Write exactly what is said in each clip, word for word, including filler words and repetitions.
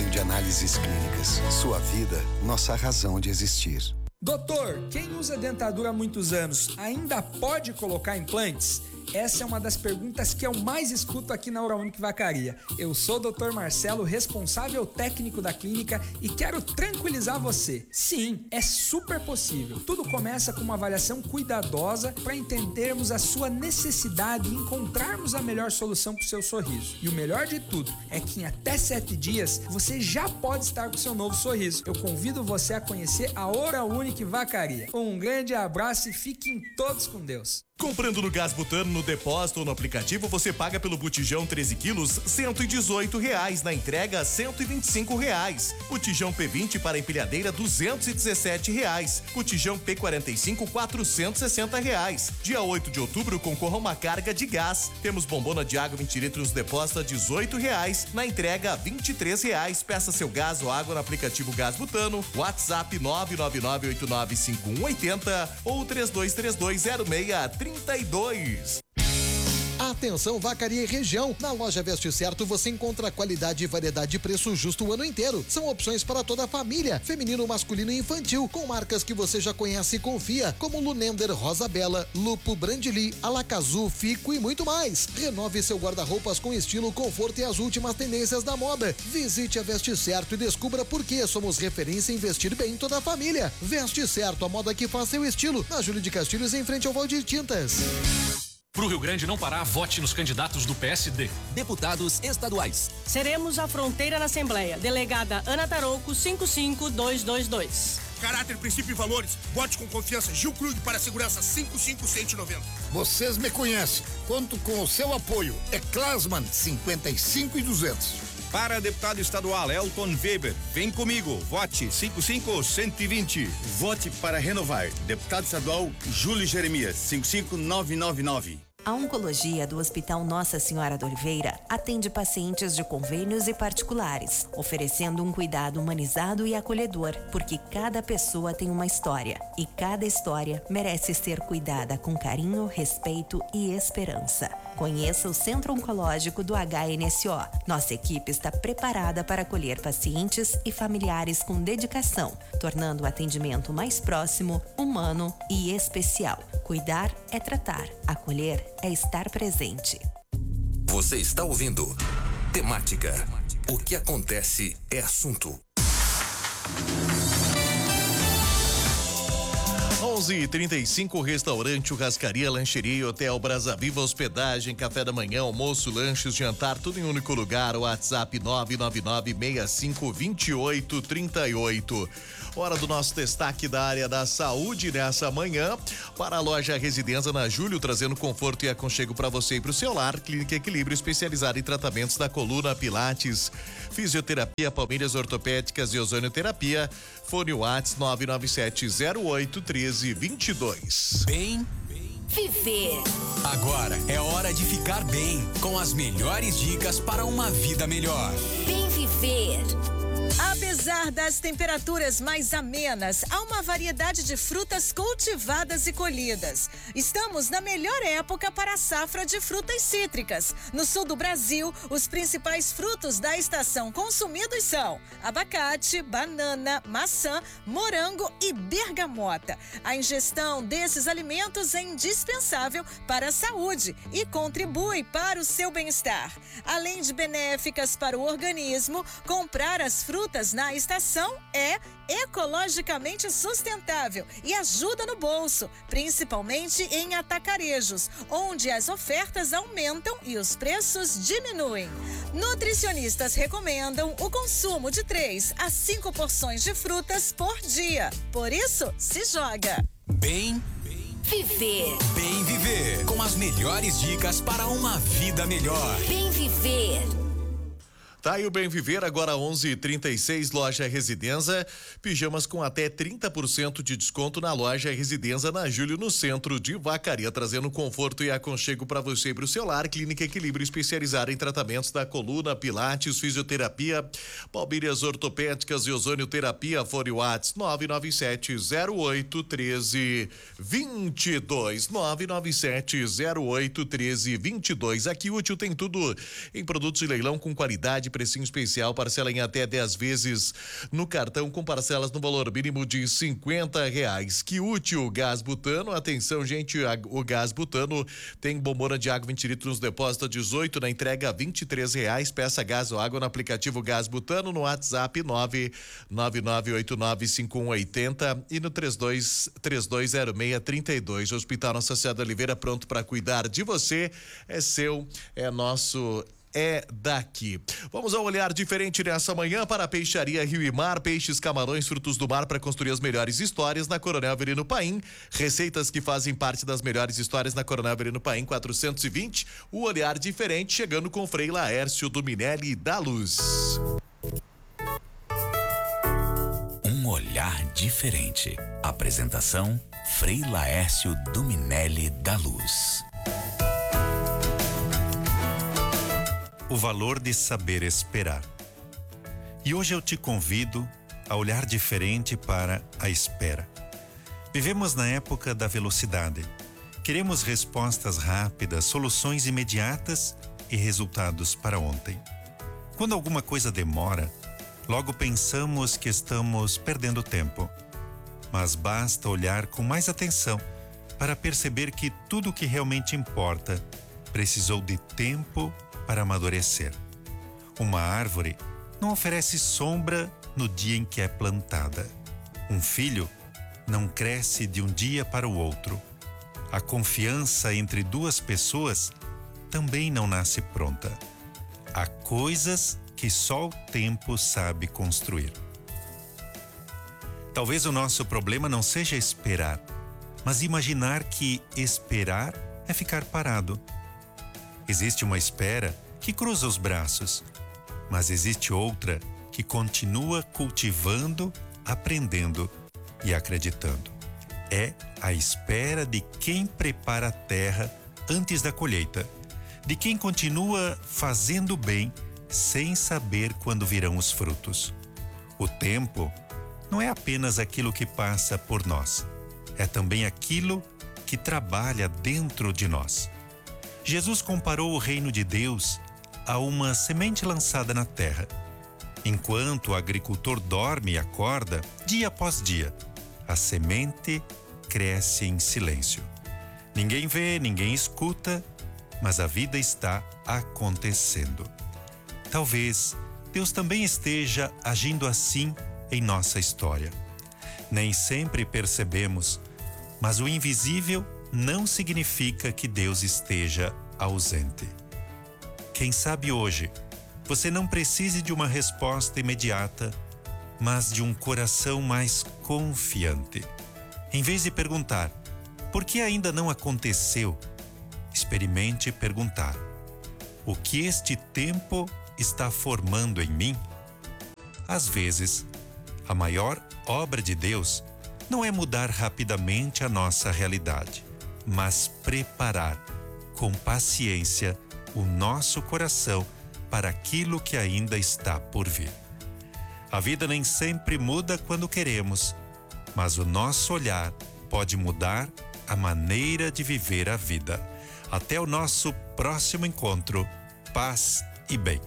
Laboratório de Análises Clínicas. Sua vida, nossa razão de existir. Doutor, quem usa dentadura há muitos anos ainda pode colocar implantes? Essa é uma das perguntas que eu mais escuto aqui na Oral-Unique Vacaria. Eu sou o doutor Marcelo, responsável técnico da clínica, e quero tranquilizar você. Sim, é super possível. Tudo começa com uma avaliação cuidadosa para entendermos a sua necessidade e encontrarmos a melhor solução para o seu sorriso. E o melhor de tudo é que em até sete dias você já pode estar com o seu novo sorriso. Eu convido você a conhecer a Oral-Unique Vacaria. Um grande abraço e fiquem todos com Deus. Comprando no Gás Butano, no depósito ou no aplicativo, você paga pelo botijão treze quilos, cento e dezoito reais. Na entrega, cento e vinte e cinco reais. Botijão P vinte para empilhadeira, duzentos e dezessete reais. Botijão P quarenta e cinco, quatrocentos e sessenta reais. Dia oito de outubro, concorra a uma carga de gás. Temos bombona de água vinte litros no depósito a dezoito reais. Na entrega, vinte e três reais. Peça seu gás ou água no aplicativo Gás Butano. WhatsApp nove nove nove oito nove cinco um oito zero ou três dois três dois zero seis trinta e dois. Atenção, Vacaria e região. Na loja Veste Certo você encontra qualidade, variedade e preço justo o ano inteiro. São opções para toda a família, feminino, masculino e infantil, com marcas que você já conhece e confia, como Lunender, Rosa Bela, Lupo, Brandili, Alacazu, Fico e muito mais. Renove seu guarda-roupas com estilo, conforto e as últimas tendências da moda. Visite a Veste Certo e descubra por que somos referência em vestir bem toda a família. Veste Certo, a moda que faz seu estilo. Na Júlio de Castilhos, em frente ao Valdir Tintas. Pro Rio Grande não parar, vote nos candidatos do P S D. Deputados estaduais. Seremos a fronteira na Assembleia. Delegada Ana Tarouco, cinco cinco dois dois dois. Caráter, princípio e valores. Vote com confiança. Gil Krug para a segurança cinco cinco cento e noventa. Vocês me conhecem. Conto com o seu apoio. É Klasman cinquenta e cinco e duzentos. Para deputado estadual Elton Weber, vem comigo, vote cinco cinco cento e vinte. Vote para renovar, deputado estadual Júlio Jeremias, cinco cinco nove nove nove. A Oncologia do Hospital Nossa Senhora da Oliveira atende pacientes de convênios e particulares, oferecendo um cuidado humanizado e acolhedor, porque cada pessoa tem uma história e cada história merece ser cuidada com carinho, respeito e esperança. Conheça o Centro Oncológico do H N S O. Nossa equipe está preparada para acolher pacientes e familiares com dedicação, tornando o atendimento mais próximo, humano e especial. Cuidar é tratar, acolher é estar presente. Você está ouvindo Temática. O que acontece é assunto. onze e trinta e cinco, restaurante, churrascaria, lancheria e hotel Brasa Viva, hospedagem, café da manhã, almoço, lanches, jantar, tudo em um único lugar. WhatsApp nove nove nove seis cinco dois oito três oito. Hora do nosso destaque da área da saúde nessa manhã para a loja Residência na Júlio, trazendo conforto e aconchego para você e para o seu lar. Clínica Equilíbrio, especializada em tratamentos da coluna, pilates, fisioterapia, palmilhas ortopédicas e ozonioterapia. Fone WhatsApp nove nove sete zero oito um três dois dois. Bem viver. Agora é hora de ficar bem, com as melhores dicas para uma vida melhor. Bem viver. Apesar das temperaturas mais amenas, há uma variedade de frutas cultivadas e colhidas. Estamos na melhor época para a safra de frutas cítricas. No sul do Brasil, os principais frutos da estação consumidos são abacate, banana, maçã, morango e bergamota. A ingestão desses alimentos é indispensável para a saúde e contribui para o seu bem-estar. Além de benéficas para o organismo, comprar as frutas na estação é ecologicamente sustentável e ajuda no bolso, principalmente em atacarejos, onde as ofertas aumentam e os preços diminuem. Nutricionistas recomendam o consumo de três a cinco porções de frutas por dia. Por isso, se joga. Bem viver. Bem viver, com as melhores dicas para uma vida melhor. Bem viver. Tá aí o Bem Viver, agora onze e trinta e seis, loja Residência, pijamas com até trinta por cento de desconto na loja Residência na Júlio, no centro de Vacaria, trazendo conforto e aconchego para você e para o seu lar. Clínica Equilíbrio, especializada em tratamentos da coluna, pilates, fisioterapia, palmilhas ortopédicas e ozonioterapia. Fone WhatsApp nove nove sete zero oito um três dois dois, nove nove sete zero oito um três dois dois. Aqui Útil tem tudo em produtos de leilão com qualidade, qualidade, precinho especial, parcela em até dez vezes no cartão com parcelas no valor mínimo de cinquenta reais. Que útil, Gás Butano. Atenção, gente, o Gás Butano tem bombona de água vinte litros nos depósitos dezoito, na entrega vinte e três reais. Peça gás ou água no aplicativo Gás Butano, no WhatsApp nove nove nove oito nove cinco um oito zero e no trinta e dois, trinta e dois zero seis, trinta e dois. Hospital Nossa Senhora da Oliveira, pronto para cuidar de você. É seu, é nosso, é daqui. Vamos ao olhar diferente nessa manhã para a Peixaria Rio e Mar, peixes, camarões, frutos do mar para construir as melhores histórias na Coronel Avelino Paim. Receitas que fazem parte das melhores histórias na Coronel Avelino Paim quatrocentos e vinte. O olhar diferente chegando com Frei Laércio do Minelli da Luz. Um olhar diferente. Apresentação Frei Laércio do Minelli da Luz. O valor de saber esperar. E hoje eu te convido a olhar diferente para a espera. Vivemos na época da velocidade. Queremos respostas rápidas, soluções imediatas e resultados para ontem. Quando alguma coisa demora, logo pensamos que estamos perdendo tempo. Mas basta olhar com mais atenção para perceber que tudo o que realmente importa precisou de tempo para amadurecer. Uma árvore não oferece sombra no dia em que é plantada. Um filho não cresce de um dia para o outro. A confiança entre duas pessoas também não nasce pronta. Há coisas que só o tempo sabe construir. Talvez o nosso problema não seja esperar, mas imaginar que esperar é ficar parado. Existe uma espera que cruza os braços, mas existe outra que continua cultivando, aprendendo e acreditando. É a espera de quem prepara a terra antes da colheita, de quem continua fazendo bem sem saber quando virão os frutos. O tempo não é apenas aquilo que passa por nós, é também aquilo que trabalha dentro de nós. Jesus comparou o reino de Deus a uma semente lançada na terra. Enquanto o agricultor dorme e acorda, dia após dia, a semente cresce em silêncio. Ninguém vê, ninguém escuta, mas a vida está acontecendo. Talvez Deus também esteja agindo assim em nossa história. Nem sempre percebemos, mas o invisível não significa que Deus esteja ausente. Quem sabe hoje você não precise de uma resposta imediata, mas de um coração mais confiante. Em vez de perguntar, por que ainda não aconteceu? Experimente perguntar, o que este tempo está formando em mim? Às vezes, a maior obra de Deus não é mudar rapidamente a nossa realidade, mas preparar com paciência o nosso coração para aquilo que ainda está por vir. A vida nem sempre muda quando queremos, mas o nosso olhar pode mudar a maneira de viver a vida. Até o nosso próximo encontro. Paz e bem.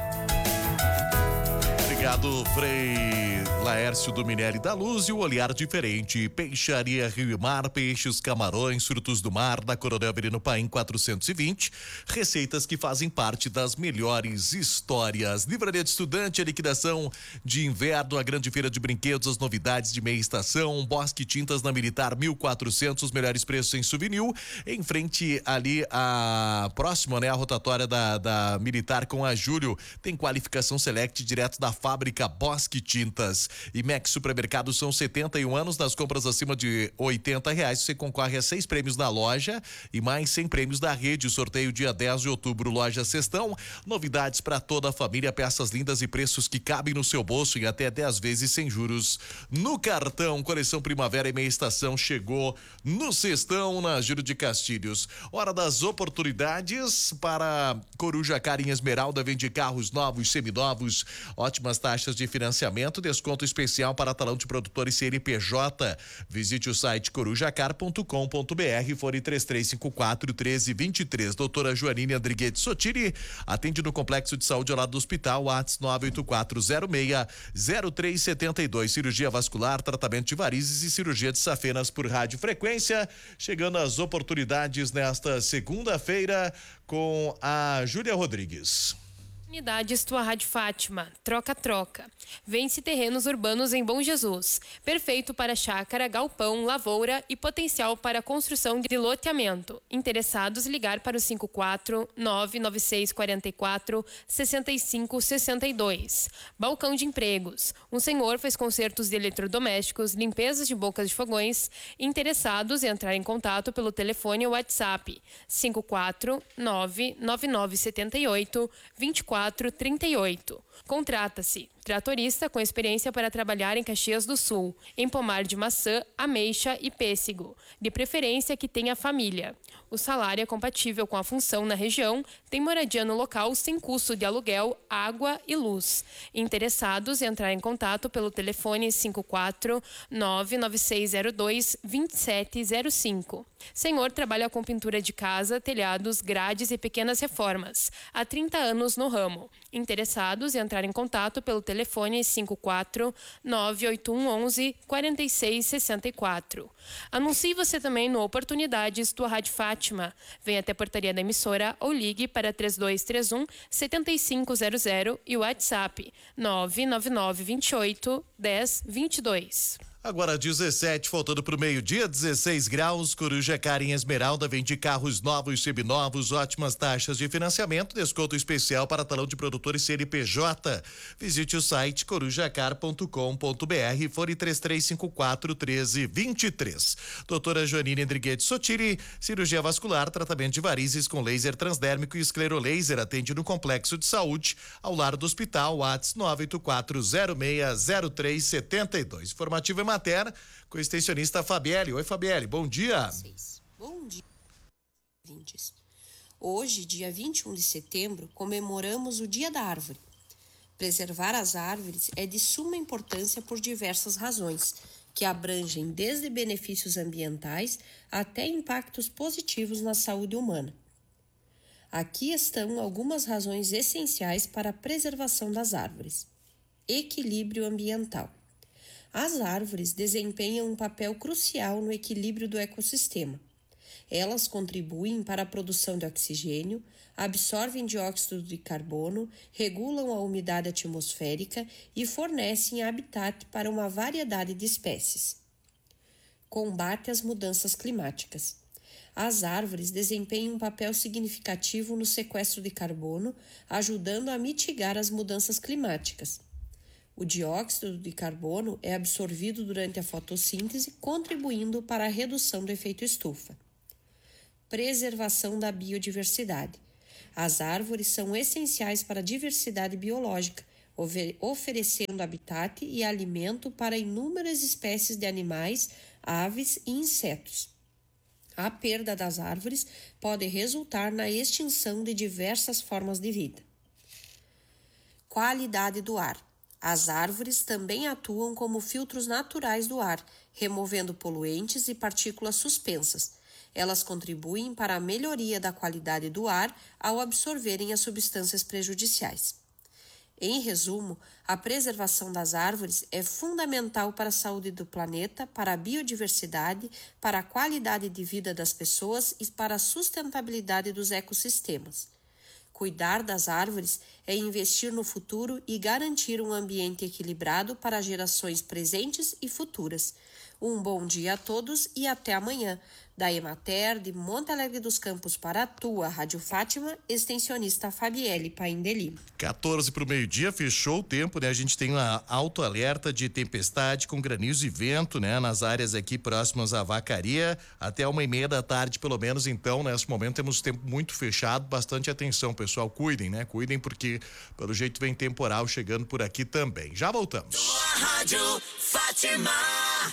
Obrigado, Frei Laércio do Minelli da Luz e o olhar diferente. Peixaria Rio e Mar, peixes, camarões, frutos do mar, na Coronel Avelino Paim quatrocentos e vinte. Receitas que fazem parte das melhores histórias. Livraria de Estudante, a liquidação de inverno, a grande feira de brinquedos, as novidades de meia estação, Bosque Tintas na Militar mil e quatrocentos, os melhores preços em souvenir. Em frente ali, a próxima, né, a rotatória da, da Militar com a Júlio, tem qualificação select direto da fábrica Bosque Tintas. E Max Supermercados são setenta e um anos, nas compras acima de oitenta reais você concorre a seis prêmios na loja e mais cem prêmios da rede. Sorteio dia dez de outubro, loja Sextão. Novidades para toda a família, peças lindas e preços que cabem no seu bolso em até dez vezes sem juros no cartão. Coleção Primavera e meia estação chegou no Sextão, na Júlio de Castilhos. Hora das oportunidades para Coruja Car em Esmeralda, vende carros novos, seminovos, ótimas taxas taxas de financiamento, desconto especial para talão de produtor e C N P J. Visite o site corujacar ponto com ponto br, fone três três cinco quatro, um três dois três. Doutora Joanine Andriguete Sotiri atende no Complexo de Saúde ao lado do hospital, WhatsApp nove oito quatro zero seis zero três sete dois. Cirurgia vascular, tratamento de varizes e cirurgia de safenas por radiofrequência. Chegando às oportunidades nesta segunda-feira com a Júlia Rodrigues. Unidades Tua Rádio Fátima, troca-troca. Vence terrenos urbanos em Bom Jesus. Perfeito para chácara, galpão, lavoura e potencial para construção de loteamento. Interessados, ligar para o cinco quatro nove nove seis quatro quatro seis cinco seis dois. Balcão de empregos. Um senhor faz consertos de eletrodomésticos, limpezas de bocas de fogões. Interessados, entrar em contato pelo telefone ou WhatsApp cinco quatro nove nove nove sete oito dois quatro trinta e oito. Contrata-se tratorista com experiência para trabalhar em Caxias do Sul, em pomar de maçã, ameixa e pêssego, de preferência que tenha família. O salário é compatível com a função na região, tem moradia no local sem custo de aluguel, água e luz. Interessados, entrar em contato pelo telefone cinco quatro nove nove seis zero dois dois sete zero cinco. Senhor trabalha com pintura de casa, telhados, grades e pequenas reformas. Há trinta anos no ramo. Interessados, entrar em contato pelo telefone cinco quatro nove oito um um um quatro seis seis quatro. Anuncie você também no Oportunidades Tua Rádio Fátima. Venha até a portaria da emissora ou ligue para três dois três um sete cinco zero zero e o WhatsApp nove nove nove dois oito um zero dois dois. Agora dezessete, faltando para o meio-dia, dezesseis graus. Corujacar em Esmeralda vende carros novos, seminovos, ótimas taxas de financiamento, desconto especial para talão de produtor e C N P J. Visite o site corujacar ponto com ponto br, fone três três cinco quatro um três dois três. Doutora Joanine Andriguete Sotiri, cirurgia vascular, tratamento de varizes com laser transdérmico e esclerolaser, atende no Complexo de Saúde, ao lado do hospital, WhatsApp nove oito quatro zero seis zero três sete dois. Informativo é matéria com o extensionista Fabielle. Oi, Fabielle, bom dia. Bom dia, ouvintes. Hoje, dia vinte e um de setembro, comemoramos o Dia da Árvore. Preservar as árvores é de suma importância por diversas razões, que abrangem desde benefícios ambientais até impactos positivos na saúde humana. Aqui estão algumas razões essenciais para a preservação das árvores. Equilíbrio ambiental. As árvores desempenham um papel crucial no equilíbrio do ecossistema. Elas contribuem para a produção de oxigênio, absorvem dióxido de carbono, regulam a umidade atmosférica e fornecem habitat para uma variedade de espécies. Combate às mudanças climáticas. As árvores desempenham um papel significativo no sequestro de carbono, ajudando a mitigar as mudanças climáticas. O dióxido de carbono é absorvido durante a fotossíntese, contribuindo para a redução do efeito estufa. Preservação da biodiversidade. As árvores são essenciais para a diversidade biológica, oferecendo habitat e alimento para inúmeras espécies de animais, aves e insetos. A perda das árvores pode resultar na extinção de diversas formas de vida. Qualidade do ar. As árvores também atuam como filtros naturais do ar, removendo poluentes e partículas suspensas. Elas contribuem para a melhoria da qualidade do ar ao absorverem as substâncias prejudiciais. Em resumo, a preservação das árvores é fundamental para a saúde do planeta, para a biodiversidade, para a qualidade de vida das pessoas e para a sustentabilidade dos ecossistemas. Cuidar das árvores é investir no futuro e garantir um ambiente equilibrado para gerações presentes e futuras. Um bom dia a todos e até amanhã. Da Emater, de Monte Alegre dos Campos para a tua Rádio Fátima, extensionista Fabielle Paindeli. quatorze para o meio-dia, fechou o tempo, né? A gente tem uma alto alerta de tempestade com granizo e vento, né? Nas áreas aqui próximas à Vacaria, até uma e meia da tarde, pelo menos. Então, nesse momento, temos tempo muito fechado. Bastante atenção, pessoal. Cuidem, né? Cuidem, porque pelo jeito vem temporal chegando por aqui também. Já voltamos. Tua Rádio Fátima.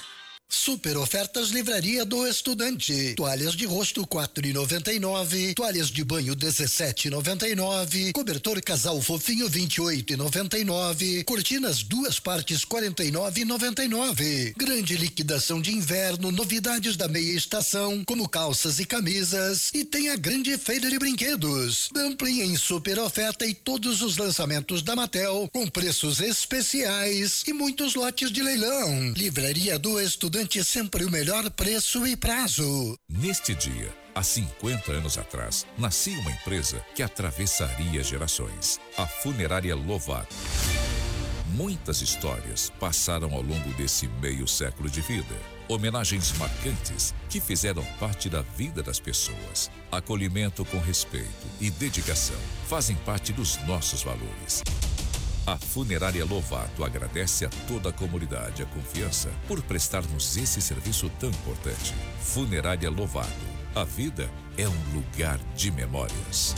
Super ofertas Livraria do Estudante. Toalhas de rosto quatro reais e noventa e nove centavos, toalhas de banho dezessete reais e noventa e nove centavos, cobertor casal fofinho vinte e oito reais e noventa e nove centavos, cortinas duas partes quarenta e nove reais e noventa e nove centavos. Grande liquidação de inverno, novidades da meia estação, como calças e camisas, e tem a grande feira de brinquedos. Dumpling em super oferta e todos os lançamentos da Mattel com preços especiais e muitos lotes de leilão. Livraria do Estudante, sempre o melhor preço e prazo. Neste dia, há cinquenta anos atrás, nascia uma empresa que atravessaria gerações, a Funerária Lovato. Muitas histórias passaram ao longo desse meio século de vida. Homenagens marcantes que fizeram parte da vida das pessoas. Acolhimento com respeito e dedicação fazem parte dos nossos valores. A Funerária Lovato agradece a toda a comunidade a confiança por prestar-nos esse serviço tão importante. Funerária Lovato. A vida é um lugar de memórias.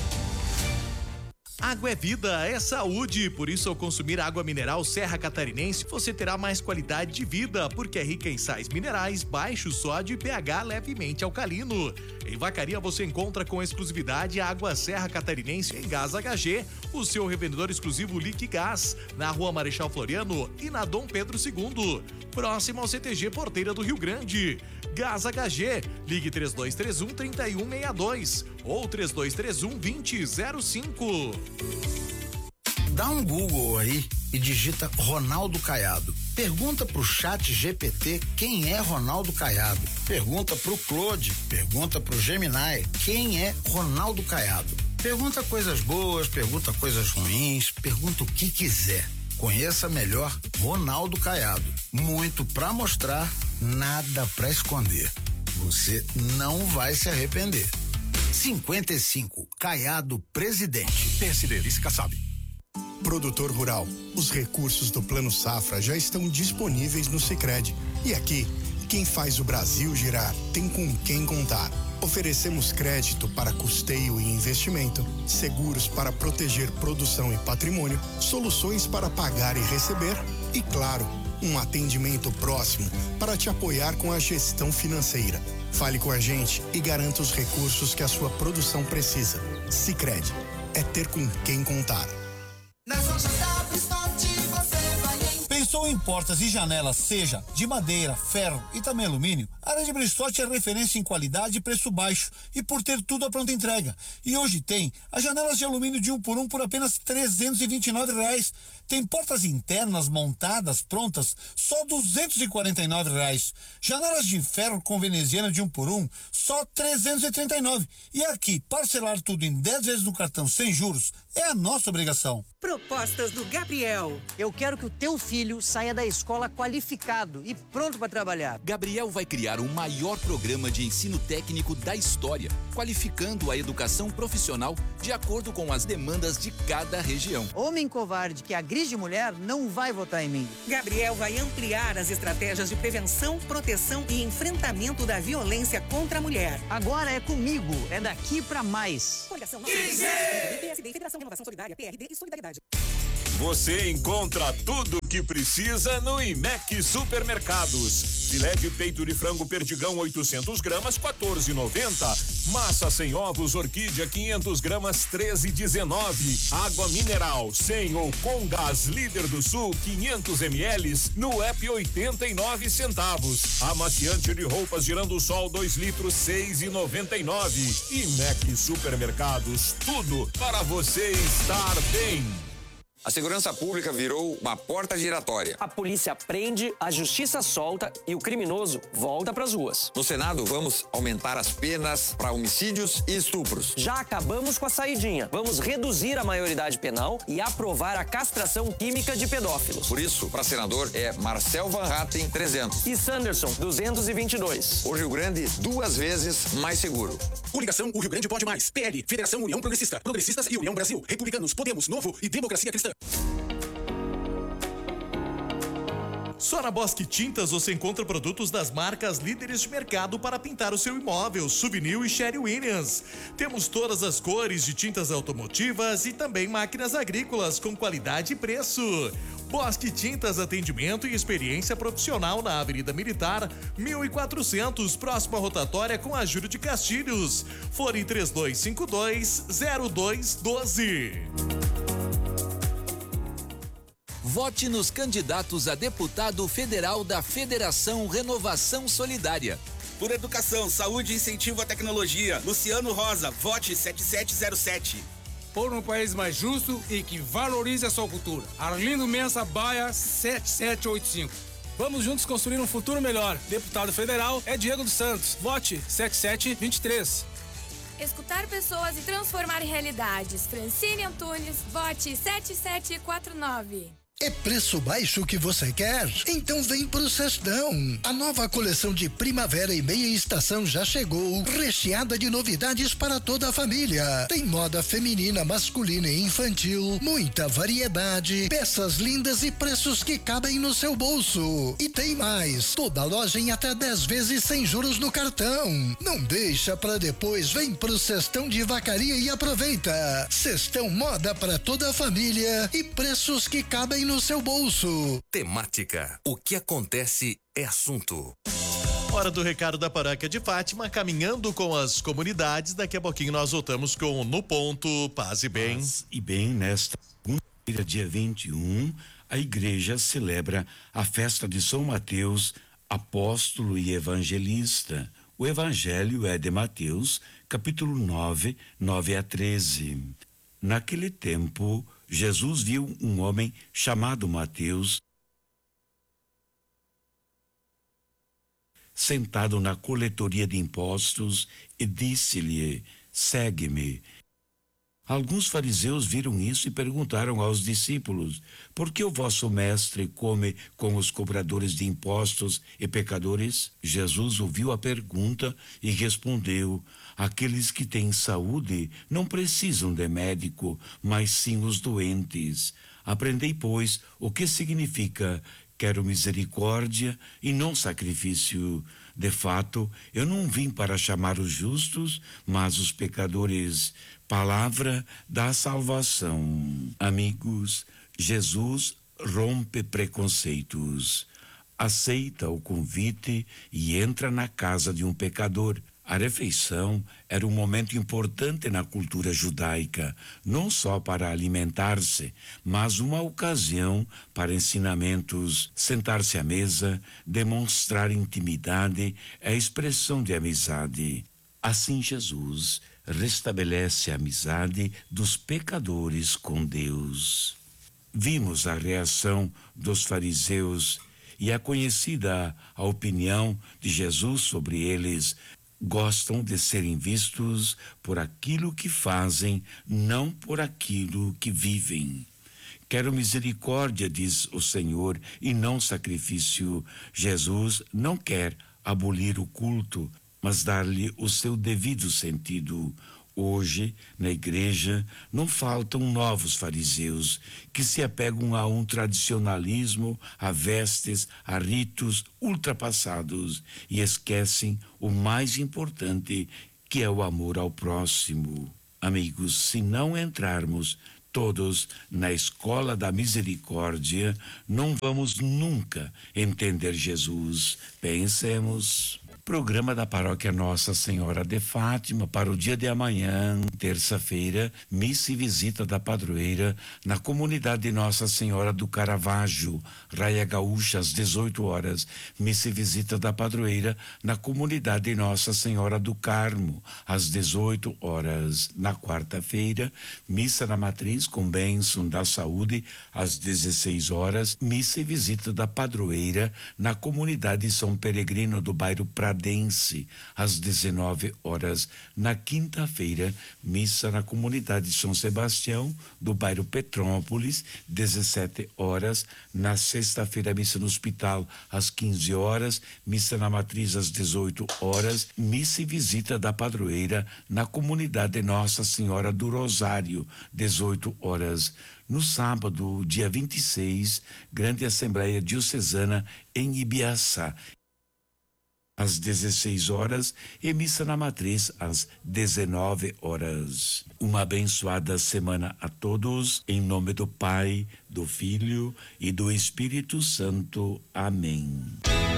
Água é vida, é saúde, por isso ao consumir água mineral Serra Catarinense, você terá mais qualidade de vida, porque é rica em sais minerais, baixo sódio e pH levemente alcalino. Em Vacaria você encontra com exclusividade a água Serra Catarinense em Gás H G, o seu revendedor exclusivo Liquigás, na Rua Marechal Floriano e na Dom Pedro segundo, próximo ao C T G Porteira do Rio Grande. Gás H G, ligue três dois três um, três um seis dois ou três dois três um, dois zero zero cinco. Dá um Google aí e digita Ronaldo Caiado. Pergunta pro chat G P T quem é Ronaldo Caiado. Pergunta pro Claude, pergunta pro Gemini quem é Ronaldo Caiado. Pergunta coisas boas, pergunta coisas ruins, pergunta o que quiser. Conheça melhor Ronaldo Caiado. Muito pra mostrar, nada pra esconder. Você não vai se arrepender. cinquenta e cinco, Caiado Presidente. P S D, Lice Kassab. Produtor rural, os recursos do Plano Safra já estão disponíveis no Sicredi. E aqui, quem faz o Brasil girar tem com quem contar. Oferecemos crédito para custeio e investimento, seguros para proteger produção e patrimônio, soluções para pagar e receber e, claro, um atendimento próximo para te apoiar com a gestão financeira. Fale com a gente e garanta os recursos que a sua produção precisa. Sicredi, é ter com quem contar. Nas lojas da Bristolti você vai em... Pensou em portas e janelas, seja de madeira, ferro e também alumínio? A área de Bristolti é referência em qualidade e preço baixo e por ter tudo à pronta entrega. E hoje tem as janelas de alumínio de um por um por apenas trezentos e vinte e nove reais. Tem portas internas montadas, prontas, só duzentos e quarenta e nove reais. Janelas de ferro com veneziana de um por um, só trezentos e trinta e nove. E aqui, parcelar tudo em dez vezes no cartão sem juros é a nossa obrigação. Propostas do Gabriel. Eu quero que o teu filho saia da escola qualificado e pronto para trabalhar. Gabriel vai criar o maior programa de ensino técnico da história, qualificando a educação profissional de acordo com as demandas de cada região. Homem covarde que agride mulher não vai votar em mim. Gabriel vai ampliar as estratégias de prevenção, proteção e enfrentamento da violência contra a mulher. Agora é comigo, é daqui para mais. Coligação P S D, Federação de Renovação Solidária, P R D e Solidariedade. Você encontra tudo que precisa no Imec Supermercados. Filé de peito de frango perdigão oitocentos gramas, quatorze e noventa. Massa sem ovos orquídea quinhentos gramas, treze e dezenove. Água mineral sem ou com gás Líder do Sul quinhentos mililitros no app oitenta e nove centavos. Amaciante de roupas Girando Sol dois litros, seis e noventa e nove. Imec Supermercados, tudo para você estar bem. A segurança pública virou uma porta giratória. A polícia prende, a justiça solta e o criminoso volta pras ruas. No Senado, vamos aumentar as penas para homicídios e estupros. Já acabamos com a saidinha. Vamos reduzir a maioridade penal e aprovar a castração química de pedófilos. Por isso, para senador, é Marcel Van Hatten, trezentos. E Sanderson, duzentos e vinte e dois. O Rio Grande, duas vezes mais seguro. Coligação O Rio Grande Pode Mais. P L, Federação União Progressista. Progressistas e União Brasil. Republicanos, Podemos, Novo e Democracia Cristã. Só na Bosque Tintas você encontra produtos das marcas líderes de mercado para pintar o seu imóvel, Souvenir e Sherry Williams. Temos todas as cores de tintas automotivas e também máquinas agrícolas com qualidade e preço. Bosque Tintas, atendimento e experiência profissional na Avenida Militar, mil e quatrocentos, próxima rotatória com a Júlio de Castilhos. Fone três dois cinco dois, zero dois um dois. Vote nos candidatos a deputado federal da Federação Renovação Solidária. Por educação, saúde e incentivo à tecnologia. Luciano Rosa, vote sete sete zero sete. Por um país mais justo e que valorize a sua cultura. Arlindo Mensa Baia, sete sete oito cinco. Vamos juntos construir um futuro melhor. Deputado federal é Diego dos Santos. Vote sete sete dois três. Escutar pessoas e transformar realidades. Francine Antunes, vote sete sete quatro nove. É preço baixo que você quer? Então vem pro Sextão. A nova coleção de primavera e meia estação já chegou, recheada de novidades para toda a família. Tem moda feminina, masculina e infantil, muita variedade, peças lindas e preços que cabem no seu bolso. E tem mais, toda loja em até dez vezes sem juros no cartão. Não deixa pra depois, vem pro Sextão de Vacaria e aproveita. Sextão moda para toda a família e preços que cabem no seu bolso. Temática. O que acontece é assunto. Hora do recado da Paróquia de Fátima, caminhando com as comunidades. Daqui a pouquinho nós voltamos com No Ponto, Paz e Bem. Paz e Bem, nesta segunda-feira, dia vinte e um, a igreja celebra a festa de São Mateus, apóstolo e evangelista. O evangelho é de Mateus, capítulo nove, nove a treze. Naquele tempo, Jesus viu um homem chamado Mateus sentado na coletoria de impostos e disse-lhe: segue-me. Alguns fariseus viram isso e perguntaram aos discípulos: por que o vosso mestre come com os cobradores de impostos e pecadores? Jesus ouviu a pergunta e respondeu: aqueles que têm saúde não precisam de médico, mas sim os doentes. Aprendei, pois, o que significa: quero misericórdia e não sacrifício. De fato, eu não vim para chamar os justos, mas os pecadores. Palavra da salvação. Amigos, Jesus rompe preconceitos. Aceita o convite e entra na casa de um pecador. A refeição era um momento importante na cultura judaica, não só para alimentar-se, mas uma ocasião para ensinamentos. Sentar-se à mesa, demonstrar intimidade, é expressão de amizade. Assim Jesus restabelece a amizade dos pecadores com Deus. Vimos a reação dos fariseus e é conhecida a opinião de Jesus sobre eles. Gostam de serem vistos por aquilo que fazem, não por aquilo que vivem. Quero misericórdia, diz o Senhor, e não sacrifício. Jesus não quer abolir o culto, mas dar-lhe o seu devido sentido. Hoje, na igreja, não faltam novos fariseus que se apegam a um tradicionalismo, a vestes, a ritos ultrapassados e esquecem o mais importante, que é o amor ao próximo. Amigos, se não entrarmos todos na escola da misericórdia, não vamos nunca entender Jesus. Pensemos. Programa da Paróquia Nossa Senhora de Fátima para o dia de amanhã, terça-feira, missa e visita da padroeira na comunidade Nossa Senhora do Caravaggio, Raia Gaúcha, às dezoito horas. Missa e visita da padroeira na comunidade Nossa Senhora do Carmo, às dezoito horas. Na quarta-feira, missa na matriz com bênção da saúde, às dezesseis horas. Missa e visita da padroeira na comunidade São Peregrino do bairro Pradense, às dezenove horas. Na quinta-feira, missa na comunidade São Sebastião do bairro Petrópolis, dezessete horas. Na sexta-feira, missa no hospital às quinze horas, missa na matriz às dezoito horas, missa e visita da padroeira na comunidade Nossa Senhora do Rosário, dezoito horas. No sábado, dia vinte e seis, grande assembleia diocesana em Ibiaçá. às dezesseis horas e missa na matriz às dezenove horas. Uma abençoada semana a todos, em nome do Pai, do Filho e do Espírito Santo. Amém.